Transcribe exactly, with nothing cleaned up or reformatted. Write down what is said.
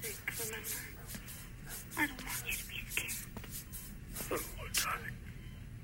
sick, remember? I don't want you to be scared.